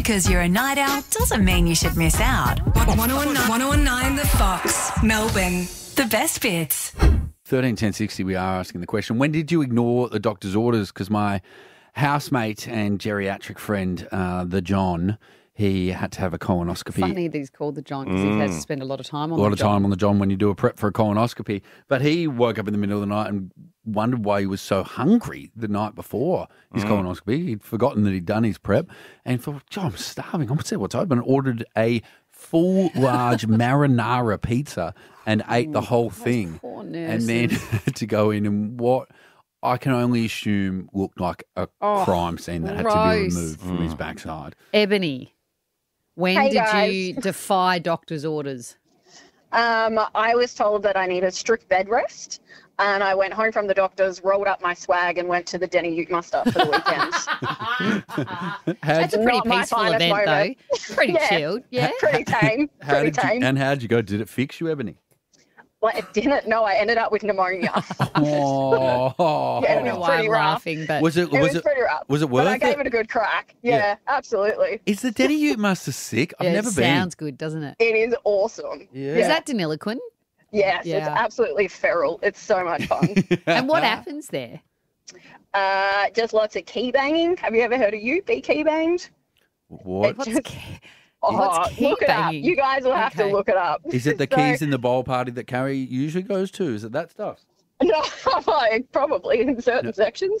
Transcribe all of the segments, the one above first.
because you're a night owl doesn't mean you should miss out. 1019 The Fox, Melbourne. The best bits. 131060, we are asking the question, when did you ignore the doctor's orders? Because my housemate and geriatric friend, the John, he had to have a colonoscopy. Funny that he's called the John because he has to spend a lot of time on A lot of time on the John when you do a prep for a colonoscopy. But he woke up in the middle of the night and wondered why he was so hungry the night before his colonoscopy. He'd forgotten that he'd done his prep and thought, John, I'm starving. I'm going to see what's open. Ordered a full, large marinara pizza and ate the whole thing. Poor And then had to go in and what I can only assume looked like a crime scene that had to be gross. removed from his backside. Ebony, when Hey, did guys. you defy doctor's orders? I was told that I needed strict bed rest, and I went home from the doctor's, rolled up my swag, and went to the Denny Ute Muster for the weekend. That's a pretty Not my peaceful finest event, moment. though. Pretty Yeah. chilled, yeah. Pretty tame. Pretty tame. How'd you go? Did it fix you, Ebony? Well, it didn't. No, I ended up with pneumonia. Oh, Yeah, I it don't know was why I'm pretty rough. laughing, but was it? It Was was it? pretty rough. Was it But I worth gave it? it a good crack. Yeah. Yeah, absolutely. Is the Denny Ute Muster sick? I've yeah, never it been. sounds good, doesn't it? It is awesome. Yeah. Is that Deniliquin? Yes, Yeah. it's absolutely feral. It's so much fun. And what happens there? Just lots of key banging. Have you ever heard of Ute be key banged? What? What's Just- key Look it up. banging? You guys will have Okay. to look it up. Is it the So- keys in the bowl party that Carrie usually goes to? Is it that stuff? No, like, probably in certain sections.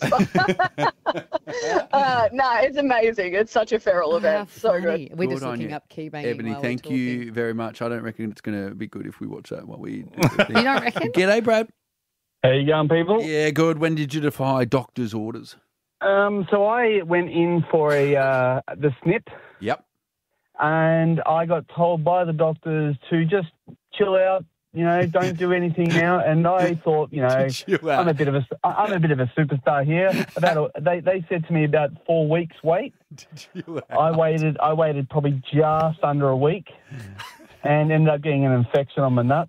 No, it's amazing. It's such a feral How event. So funny. good. We're Good just on looking you. up key banging. Ebony, while thank we're you talking. very much. I don't reckon it's going to be good if we watch that while we. You don't reckon? G'day, Brad. How you going, people? Yeah, good. When did you defy doctor's orders? So I went in for the snip, Yep. and I got told by the doctors to just chill out. You know, don't do anything now. And I thought, you know, Chill I'm out. a bit of a superstar here. They said to me about 4 weeks wait. Chill out. I waited probably just under a week, and ended up getting an infection on my nuts.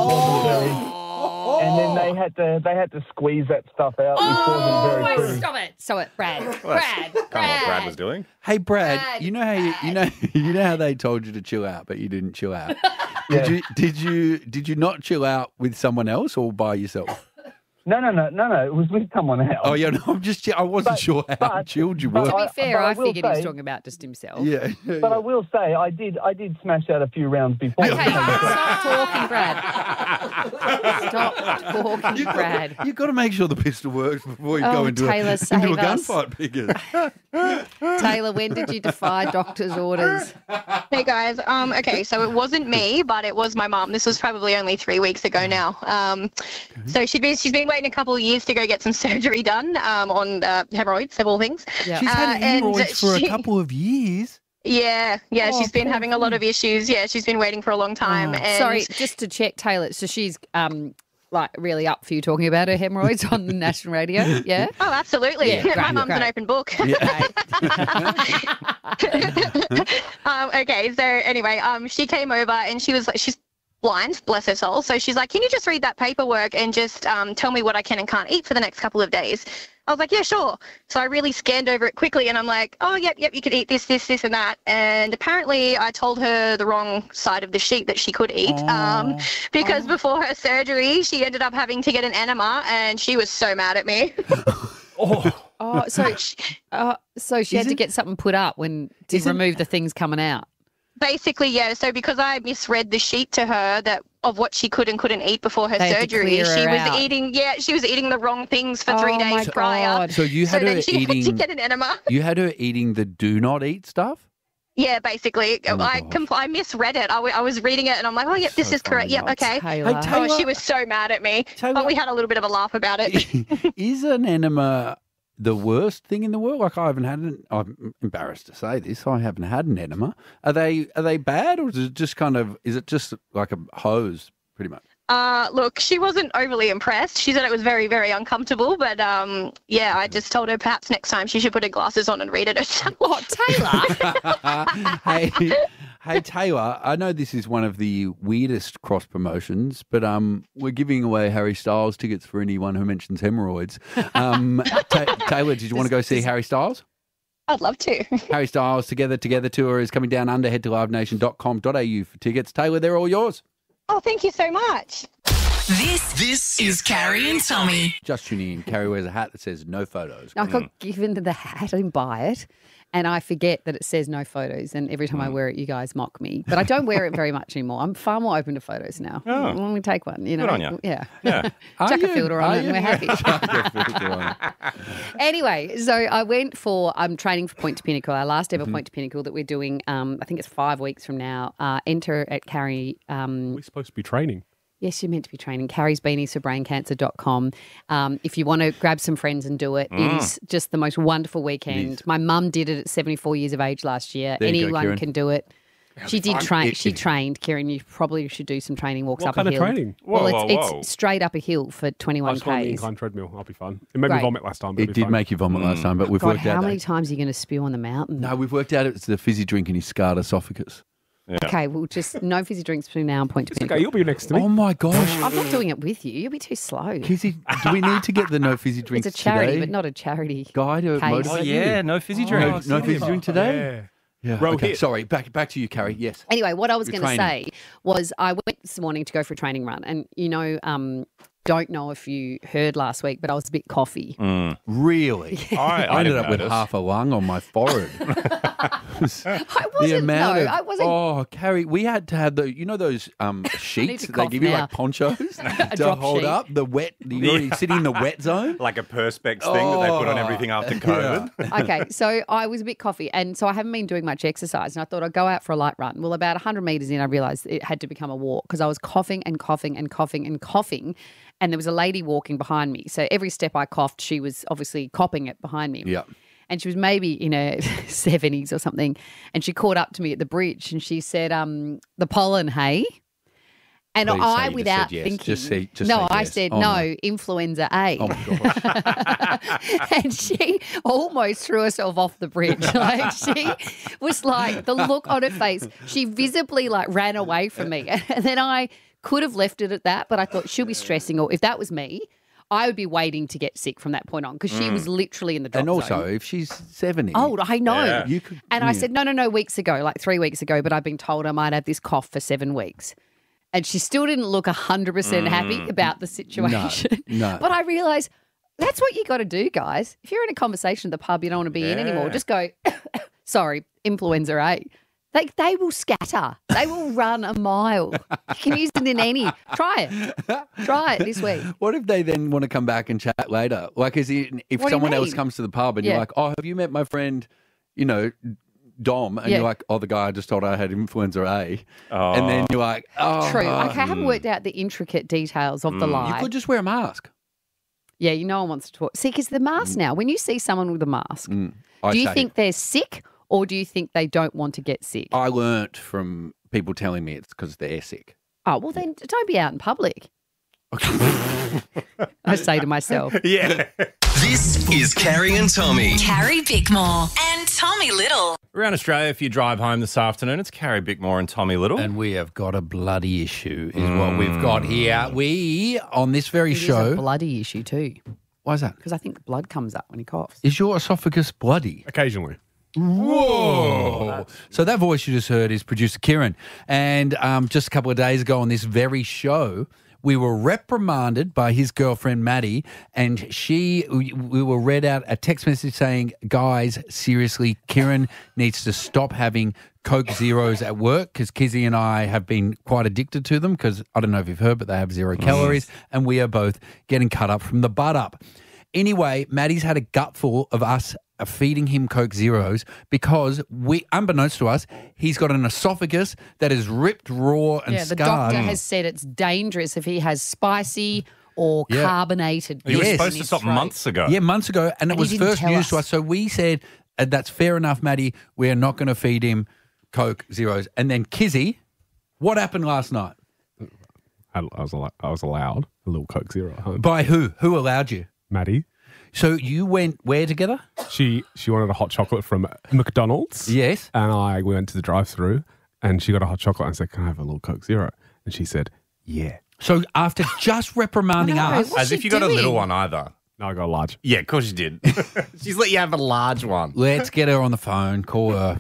And then they had to squeeze that stuff out, which wasn't very pretty. Stop it, Brad. Kind of what Brad was doing. Hey, Brad. Brad, You know how you know how they told you to chill out, but you didn't chill out. Yeah. Did you not chill out with someone else or by yourself? No. It was with someone else. Oh yeah, no. I wasn't sure how but- chilled you but were. To be fair, I will figured he was say- talking about just himself. Yeah. But I will say, I did smash out a few rounds before. Okay, stop talking, Brad. Stop talking, Brad. You've got to make sure the pistol works before you Oh, go into Taylor, a save us. gunfight, Pickers. Taylor, when did you defy doctor's orders? Hey guys, okay, so it wasn't me, but it was my mum. This was probably only 3 weeks ago now. So she's been waiting a couple of years to go get some surgery done on hemorrhoids, of all things. Yeah. She's had and hemorrhoids for a she- couple of years. Yeah, Oh, she's been having a lot of issues. Yeah, she's been waiting for a long time. And Sorry, just to check, Taylor. So she's like really up for you talking about her hemorrhoids on the national radio. Yeah. Oh, absolutely. Yeah, great, my mum's an great. open book. Yeah. Okay, so anyway, she came over and she was like, she's blind, bless her soul. So she's like, can you just read that paperwork and just tell me what I can and can't eat for the next couple of days? I was like, yeah, sure. So I really scanned over it quickly and I'm like, oh, yep, you could eat this, this, this and that. And apparently I told her the wrong side of the sheet that she could eat because before her surgery, she ended up having to get an enema and she was so mad at me. Oh, so she had to get something put up to remove the things coming out. Basically, yeah. So because I misread the sheet to her of what she could and couldn't eat before her They had to surgery, clear her she was out. eating the wrong things for 3 Oh, my days prior. God. So you had So her then she had to eating. get an enema. You had her eating the do not eat stuff. Yeah, basically. Oh my gosh. I misread it. I was reading it and I'm like, oh, yep, this So is correct. funny. Yep, okay. Taylor. Taylor- Oh, she was so mad at me. Taylor- But we had a little bit of a laugh about it. Is an enema the worst thing in the world? Like I'm embarrassed to say this. I haven't had an enema. Are they bad or is it just like a hose pretty much? Look, she wasn't overly impressed. She said it was very, very uncomfortable. But yeah, I just told her perhaps next time she should put her glasses on and read it herself. Oh, Taylor. Hey Taylor, I know this is one of the weirdest cross promotions, but we're giving away Harry Styles tickets for anyone who mentions hemorrhoids. Taylor, did you want to go see Harry Styles? I'd love to. Harry Styles Together tour is coming down under. Head to livenation.com.au for tickets. Taylor, they're all yours. Oh, thank you so much. This is Carrie and Tommy. Just tuning in. Carrie wears a hat that says no photos. I got given the hat. I didn't buy it. And I forget that it says no photos. And every time I wear it, you guys mock me. But I don't wear it very much anymore. I'm far more open to photos now. Oh. Let me take one. You know? Good on you. Yeah. Yeah. Chuck a filter on it and we're happy. happy. Anyway, so I went for training for Point to Pinnacle, our last ever Point to Pinnacle that we're doing. I think it's 5 weeks from now. Enter at Carrie. We're supposed to be training. Yes, you're meant to be training. Carrie's Beanies for Braincancer.com. If you want to grab some friends and do it, it is just the most wonderful weekend. My mum did it at 74 years of age last year. There you go, Anyone Kieran. can do it. She did train. She trained, Kieran. You probably should do some training walks What up kind a of hill. training? Well, Whoa. it's straight up a hill for I 21 just want the k's. incline treadmill. I'll be fun. It made me Great. vomit last time. But It it'll be did fun. make you vomit last time, but we've God, worked how out many that. times are you going to spew on the mountain? No, we've worked out it's the fizzy drink and his scarred esophagus. Okay, well, just no fizzy drinks between now and Point to It's Pinnacle. okay. You'll be next to me. Oh my gosh. I'm not doing it with you. You'll be too slow. Kizzy, do we need to get the no fizzy drinks It's a charity, today? but not a charity. Guy to case. motivate Oh, you? yeah, no fizzy drinks. No fizzy drink today? Yeah. Row Okay, hit. sorry, back to you, Carrie. Yes. Anyway, what I was You're going to training. say was I went this morning to go for a training run, and don't know if you heard last week, but I was a bit coffee. Really? I ended up with half a lung on my forehead. I wasn't. I wasn't. Oh, Carrie, we had to have those sheets to that they cough give you now. like ponchos to drop hold sheet. up the wet. You're already sitting in the wet zone. Like a Perspex thing that they put on everything after COVID. Okay, so I was a bit coffee, and so I haven't been doing much exercise, and I thought I'd go out for a light run. Well, about 100 metres in, I realised it had to become a walk because I was coughing and coughing and coughing and coughing, and there was a lady walking behind me. So every step I coughed, she was obviously copping it behind me. Yeah. And she was maybe in her 70s or something, and she caught up to me at the bridge, and she said, "The pollen, hey." And Please say I, you just without said yes. thinking, Just say no, I yes. said Oh, no, no. influenza A. Oh my gosh. And she almost threw herself off the bridge. Like she was like, the look on her face, she visibly like ran away from me. And then I could have left it at that, but I thought she'll be stressing, or if that was me, I would be waiting to get sick from that point on because she was literally in the drop And also, zone. if she's 70. Old, I know. Yeah. You could, And I said, no, weeks ago, like 3 weeks ago, but I've been told I might have this cough for 7 weeks. And she still didn't look 100% happy about the situation. no. But I realised that's what you got to do, guys. If you're in a conversation at the pub you don't want to be in anymore, just go, sorry, influenza A. They will scatter. They will run a mile. You can use it in any. Try it. Try it this week. What if they then want to come back and chat later? Like, if What do you someone else mean? comes to the pub and Yeah. you're like, oh, have you met my friend, Dom? And Yeah. you're like, oh, the guy I just told I had influenza A. And then you're like, oh. True. Okay, I haven't worked out the intricate details of the lie. You could just wear a mask. Yeah, no one wants to talk. See, because the mask now, when you see someone with a mask, I do you say- think they're sick or do you think they don't want to get sick? I learnt from people telling me it's because they're sick. Oh, well, then don't be out in public. I say to myself. Yeah. This is Carrie and Tommy. Carrie Bickmore and Tommy Little. Around Australia, if you drive home this afternoon, it's Carrie Bickmore and Tommy Little. And we have got a bloody issue, is what we've got here. We, on this very It is a show. bloody issue too, Why is that? because I think blood comes up when he coughs. Is your esophagus bloody? Occasionally. Whoa. So that voice you just heard is producer Kieran. And just a couple of days ago on this very show, we were reprimanded by his girlfriend, Maddie, and we were read out a text message saying, guys, seriously, Kieran needs to stop having Coke Zeros at work because Kizzy and I have been quite addicted to them because I don't know if you've heard, but they have 0 calories and we are both getting cut up from the butt up. Anyway, Maddie's had a gutful of us feeding him Coke Zeros because unbeknownst to us, he's got an esophagus that is ripped raw and Yeah, the scarred. doctor has said it's dangerous if he has spicy or Yeah. carbonated. You were Yes. supposed in to his stop throat. months ago. Yeah, months ago, and it And he was didn't first tell news to us. us. So we said, that's fair enough, Maddie. We are not going to feed him Coke Zeros. And then Kizzy, what happened last night? I was allowed a little Coke Zero at home. By who? Who allowed you? Maddie, So you went where together? she wanted a hot chocolate from McDonald's. Yes. And we went to the drive-through, and she got a hot chocolate and said, "Can I have a little Coke Zero?" And she said, "Yeah." So after just reprimanding I know, us, what's As she if you got a doing? little one either. No, I got a large. Yeah, of course you did. She's let you have a large one. Let's get her on the phone. Call her.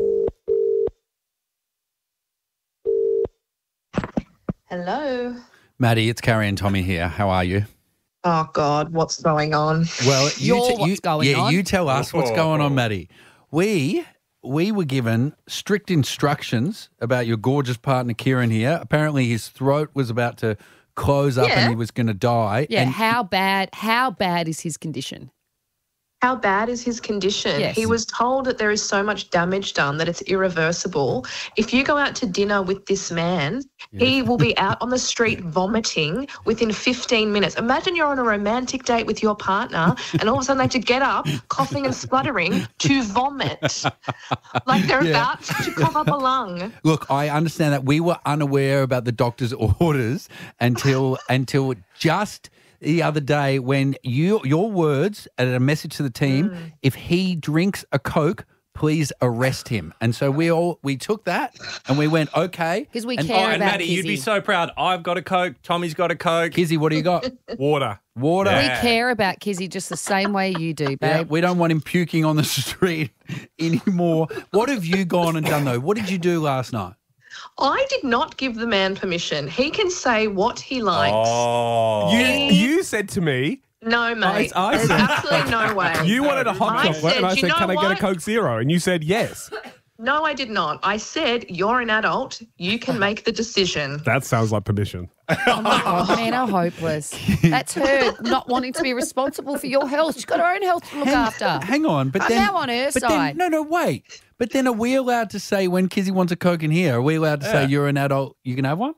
Hello. Maddie, it's Carrie and Tommy here. How are you? Oh, God, what's going on? Well, what's going on? You tell us what's going on, Maddie. We were given strict instructions about your gorgeous partner, Kieran, here. Apparently his throat was about to close up and he was going to die. Yeah, And how bad is his condition? How bad is his condition? Yes. He was told that there is so much damage done that it's irreversible. If you go out to dinner with this man, he will be out on the street vomiting within 15 minutes. Imagine you're on a romantic date with your partner and all of a sudden they have to get up, coughing and spluttering to vomit. Like they're about to cough up a lung. Look, I understand that we were unaware about the doctor's orders until just the other day when your words and a message to the team, if he drinks a Coke, please arrest him. And so we took that and we went, okay. Because we And- care And about Maddie, Kizzy. you'd be so proud. I've got a Coke. Tommy's got a Coke. Kizzy, what do you got? Water. Water. We Yeah. care about Kizzy just the same way you do, Yeah, babe. we don't want him puking on the street anymore. What have you gone and done, though? What did you do last night? I did not give the man permission. He can say what he likes. Oh. You said to me, No, mate. I There's said- absolutely no way. you wanted a hot I chocolate, and I said, said, you can I know get a what? Coke Zero? And you said yes. No, I did not. I said, you're an adult. You can make the decision. That sounds like permission. Oh my God, men are hopeless. That's her not wanting to be responsible for your health. She's got her own health to look after. Hang on, but I'm then now on her but side. Then, no, wait. But then, are we allowed to say when Kizzy wants a Coke in here? Are we allowed to say you're an adult? You can have one.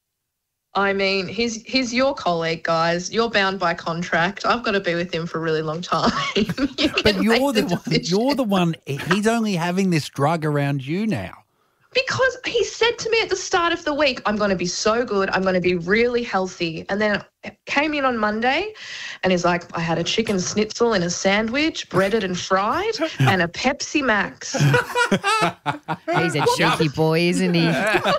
I mean, he's your colleague, guys. You're bound by contract. I've got to be with him for a really long time. But you're the one. You're the one. He's only having this drug around you now. Because he said to me at the start of the week, I'm going to be so good. I'm going to be really healthy. And then came in on Monday and he's like, I had a chicken schnitzel in a sandwich, breaded and fried, and a Pepsi Max. He's a cheeky boy, isn't he?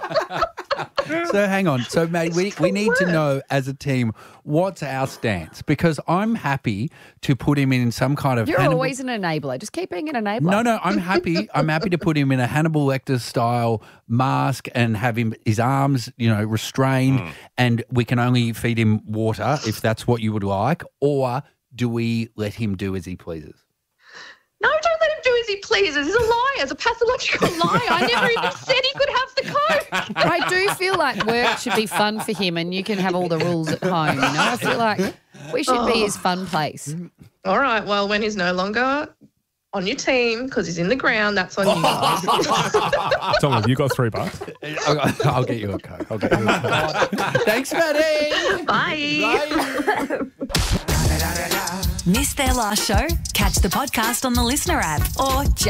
So hang on. So, mate, we need to know as a team what's our stance, because I'm happy to put him in some kind of. You're Hannibal- always an enabler. Just keep being an enabler. No, I'm happy. I'm happy to put him in a Hannibal Lecter style mask and have his arms, restrained, and we can only feed him water if that's what you would like. Or do we let him do as he pleases? No, don't let him do as he pleases. He's a liar. He's a pathological liar. I never even said he could have the Coke. I do feel like work should be fun for him and you can have all the rules at home, I feel like we should be his fun place. All right, well, when he's no longer on your team because he's in the ground, that's on you guys. Tom, you got $3. I'll get you a Coke. Thanks, Maddie. Bye. Missed their last show? Catch the podcast on the Listener app or just